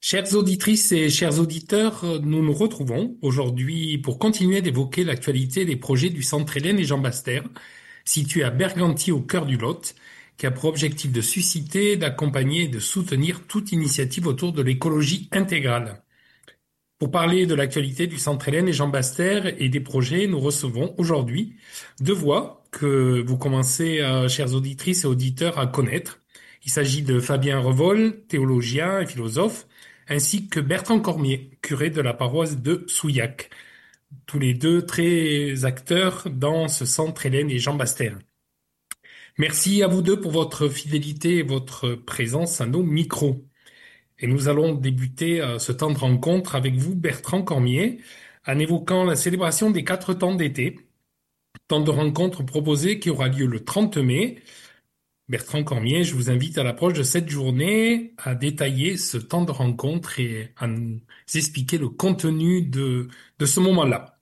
Chères auditrices et chers auditeurs, nous nous retrouvons aujourd'hui pour continuer d'évoquer l'actualité des projets du Centre Hélène et Jean Baster, situé à Berganty au cœur du Lot, qui a pour objectif de susciter, d'accompagner et de soutenir toute initiative autour de l'écologie intégrale. Pour parler de l'actualité du Centre Hélène et Jean Baster et des projets, nous recevons aujourd'hui deux voix que vous commencez, chères auditrices et auditeurs, à connaître. Il s'agit de Fabien Revol, théologien et philosophe, ainsi que Bertrand Cormier, curé de la paroisse de Souillac. Tous les deux très acteurs dans ce Centre Hélène et Jean Baster. Merci à vous deux pour votre fidélité et votre présence à nos micros. Et nous allons débuter ce temps de rencontre avec vous, Bertrand Cormier, en évoquant la célébration des 4 temps d'été, temps de rencontre proposé qui aura lieu le 30 mai. Bertrand Cormier, je vous invite à l'approche de cette journée à détailler ce temps de rencontre et à nous expliquer le contenu de ce moment-là.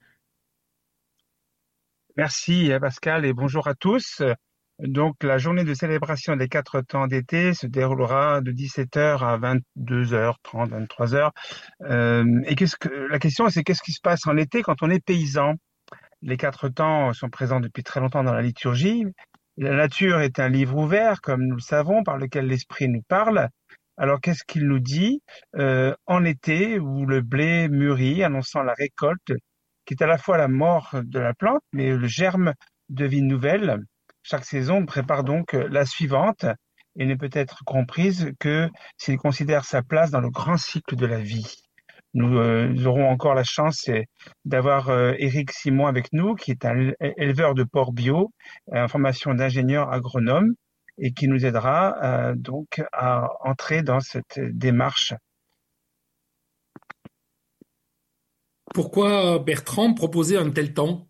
Merci Pascal et bonjour à tous. Donc la journée de célébration des 4 temps d'été se déroulera de 17h à 22h30, 23h. Et la question c'est qu'est-ce qui se passe en été quand on est paysan? Les 4 temps sont présents depuis très longtemps dans la liturgie. La nature est un livre ouvert, comme nous le savons, par lequel l'Esprit nous parle. Alors qu'est-ce qu'il nous dit en été où le blé mûrit, annonçant la récolte, qui est à la fois la mort de la plante, mais le germe de vie nouvelle. Chaque saison prépare donc la suivante et ne peut être comprise que s'il considère sa place dans le grand cycle de la vie. Nous aurons encore la chance d'avoir Éric Simon avec nous, qui est un éleveur de porcs bio, en formation d'ingénieur agronome, et qui nous aidera donc à entrer dans cette démarche. Pourquoi Bertrand proposait un tel temps?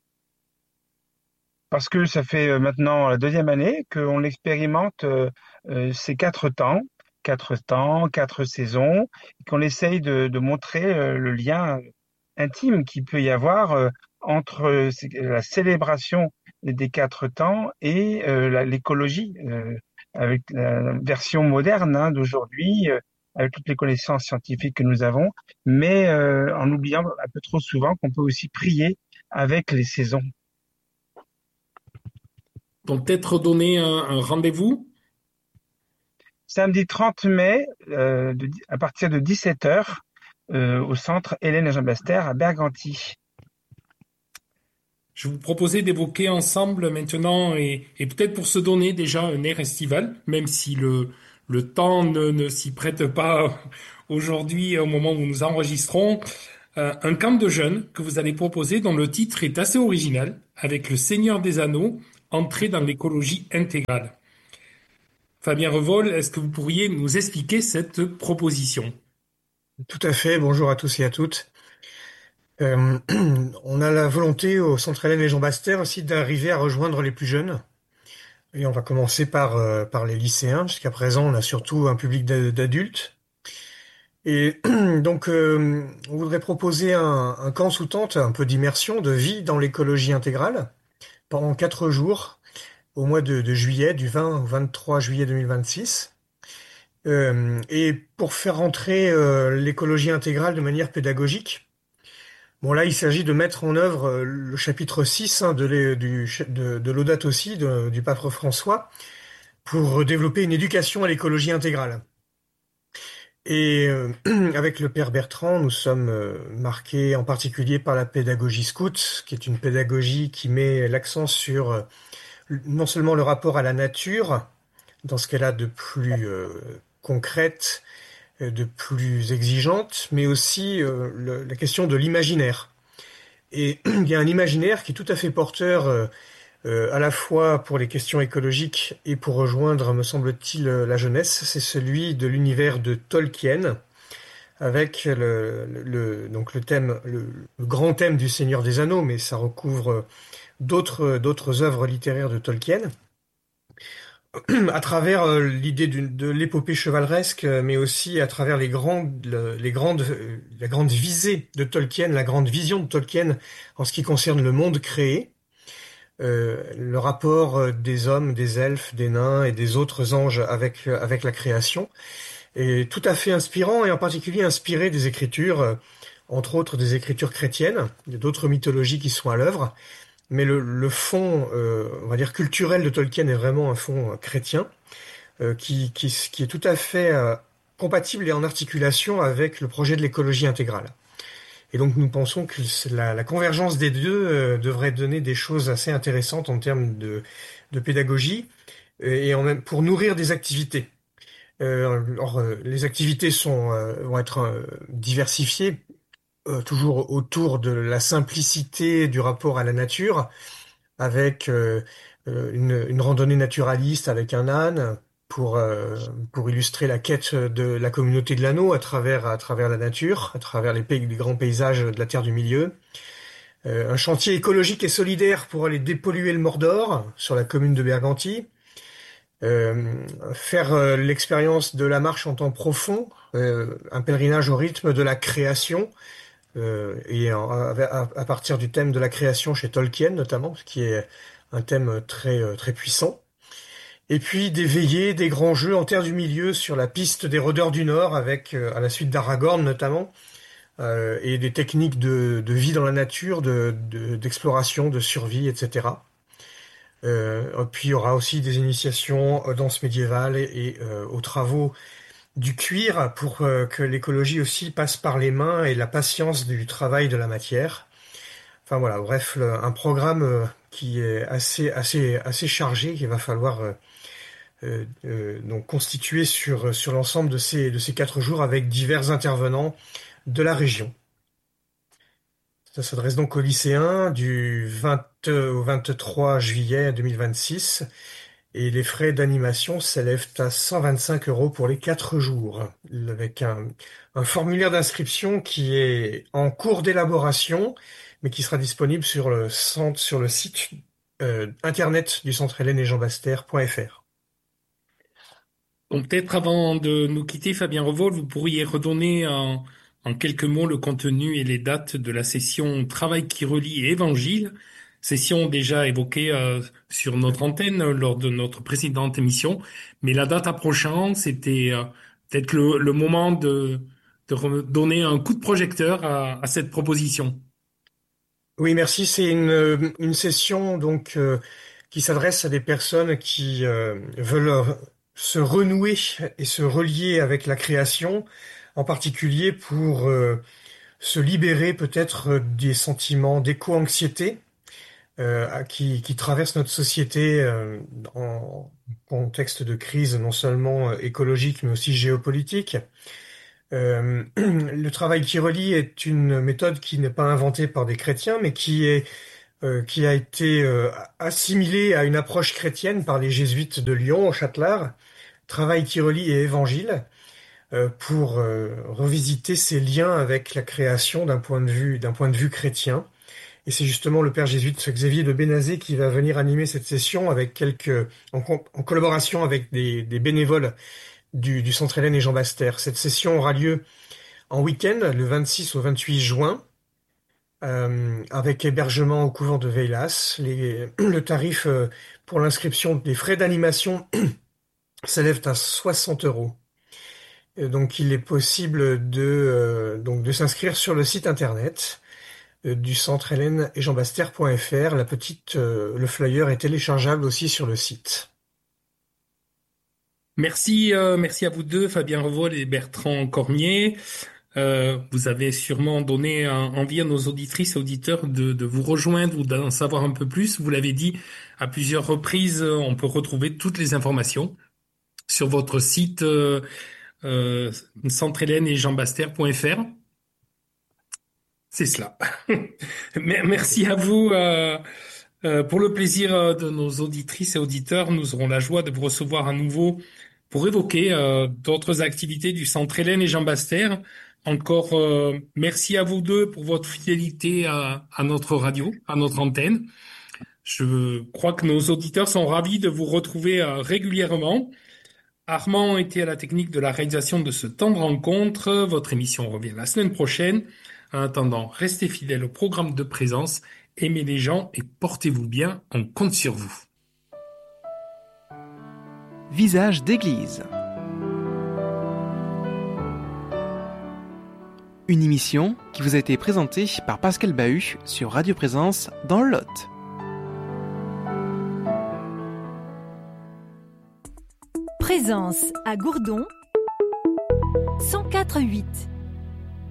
Parce que ça fait maintenant la deuxième année qu'on expérimente ces 4 temps, 4 temps, 4 saisons, et qu'on essaye de montrer le lien intime qu'il peut y avoir entre la célébration des 4 temps et l'écologie, avec la version moderne d'aujourd'hui, avec toutes les connaissances scientifiques que nous avons, mais en oubliant un peu trop souvent qu'on peut aussi prier avec les saisons. Donc peut-être donner un rendez-vous? Samedi 30 mai, à partir de 17h, au centre Hélène et Jean Baster à Berganty. Je vous proposais d'évoquer ensemble maintenant, et peut-être pour se donner déjà un air estival, même si le temps ne s'y prête pas aujourd'hui au moment où nous enregistrons, un camp de jeunes que vous allez proposer dont le titre est assez original, avec le Seigneur des Anneaux, entrée dans l'écologie intégrale. Fabien Revol, est-ce que vous pourriez nous expliquer cette proposition? Tout à fait, bonjour à tous et à toutes. Euh, on a la volonté au Centre Hélène et Jean Baster aussi d'arriver à rejoindre les plus jeunes. Et on va commencer par les lycéens. Jusqu'à présent, on a surtout un public d'adultes. Et donc, on voudrait proposer un camp sous tente, un peu d'immersion, de vie dans l'écologie intégrale, pendant 4 jours, au mois de juillet, du 20 au 23 juillet 2026. Et pour faire rentrer l'écologie intégrale de manière pédagogique. Bon, là, il s'agit de mettre en œuvre le chapitre 6 de Laudato Si du pape François pour développer une éducation à l'écologie intégrale. Et avec le père Bertrand, nous sommes marqués en particulier par la pédagogie scout, qui est une pédagogie qui met l'accent sur non seulement le rapport à la nature, dans ce qu'elle a de plus concrète, de plus exigeante, mais aussi la question de l'imaginaire. Et il y a un imaginaire qui est tout à fait porteur à la fois pour les questions écologiques et pour rejoindre, me semble-t-il, la jeunesse. C'est celui de l'univers de Tolkien, avec donc le grand thème du Seigneur des Anneaux, mais ça recouvre d'autres œuvres littéraires de Tolkien, à travers l'idée de l'épopée chevaleresque, mais aussi à travers la grande visée de Tolkien, la grande vision de Tolkien en ce qui concerne le monde créé, le rapport des hommes, des elfes, des nains et des autres anges avec la création, est tout à fait inspirant et en particulier inspiré des écritures, entre autres des écritures chrétiennes. Il y a d'autres mythologies qui sont à l'œuvre, mais le fond, on va dire culturel de Tolkien est vraiment un fond chrétien qui est tout à fait compatible et en articulation avec le projet de l'écologie intégrale. Et donc nous pensons que la convergence des deux devrait donner des choses assez intéressantes en termes de pédagogie et en même pour nourrir des activités. Les activités vont être diversifiées, toujours autour de la simplicité du rapport à la nature, avec une randonnée naturaliste avec un âne pour illustrer la quête de la communauté de l'anneau à travers la nature, à travers les grands paysages de la Terre du Milieu. Un chantier écologique et solidaire pour aller dépolluer le Mordor sur la commune de Berganti. Faire l'expérience de la marche en temps profond, un pèlerinage au rythme de la création, à partir du thème de la création chez Tolkien notamment, ce qui est un thème très puissant. Et puis des veillées, des grands jeux en Terre du Milieu sur la piste des Rôdeurs du Nord, avec à la suite d'Aragorn notamment, et des techniques de vie dans la nature, d'exploration, de survie, etc. Puis il y aura aussi des initiations aux danses médiévales et aux travaux du cuir pour que l'écologie aussi passe par les mains et la patience du travail de la matière. Enfin voilà, bref, un programme qui est assez chargé, qu'il va falloir donc constituer sur l'ensemble de ces 4 jours avec divers intervenants de la région. Ça s'adresse donc aux lycéens du 20 au 23 juillet 2026 et les frais d'animation s'élèvent à 125 € pour les 4 jours, avec un formulaire d'inscription qui est en cours d'élaboration, mais qui sera disponible sur le site internet du Centre Hélène et Jean Baster.fr. Donc peut-être avant de nous quitter, Fabien Revol, vous pourriez redonner en quelques mots le contenu et les dates de la session Travail qui relie et Évangile, session déjà évoquée sur notre antenne lors de notre précédente émission, mais la date approchant, c'était peut-être le moment de donner un coup de projecteur à cette proposition. Oui, merci. C'est une session donc qui s'adresse à des personnes qui veulent se renouer et se relier avec la création, en particulier pour se libérer peut-être des sentiments d'éco-anxiété qui traversent notre société en contexte de crise non seulement écologique mais aussi géopolitique. Le travail qui relie est une méthode qui n'est pas inventée par des chrétiens, mais qui a été assimilée à une approche chrétienne par les jésuites de Lyon, au Châtelard. Travail qui relie et évangile, pour revisiter ces liens avec la création d'un point de vue chrétien. Et c'est justement le père jésuite Xavier de Bénazet qui va venir animer cette session avec en collaboration avec des bénévoles du Centre Hélène et Jean Baster. Cette session aura lieu en week-end, le 26 au 28 juin, avec hébergement au couvent de Veylas. Le tarif pour l'inscription des frais d'animation s'élève à 60 €. Donc il est possible de s'inscrire sur le site internet du Centre Hélène et Jean Baster.fr. Le flyer est téléchargeable aussi sur le site. Merci à vous deux, Fabien Revol et Bertrand Cormier. Vous avez sûrement donné envie à nos auditrices et auditeurs de vous rejoindre ou d'en savoir un peu plus. Vous l'avez dit à plusieurs reprises, on peut retrouver toutes les informations sur votre site Centre Hélène et Jean Baster.fr. C'est cela. Merci à vous. Pour le plaisir de nos auditrices et auditeurs, nous aurons la joie de vous recevoir à nouveau pour évoquer d'autres activités du Centre Hélène et Jean Baster. Encore merci à vous deux pour votre fidélité à notre radio, à notre antenne. Je crois que nos auditeurs sont ravis de vous retrouver régulièrement. Armand était à la technique de la réalisation de ce temps de rencontre. Votre émission revient la semaine prochaine. En attendant, restez fidèles au programme de présence, aimez les gens et portez-vous bien, on compte sur vous. Visage d'église. Une émission qui vous a été présentée par Pascal Bahut sur Radio Présence dans le Lot. Présence à Gourdon 104.8.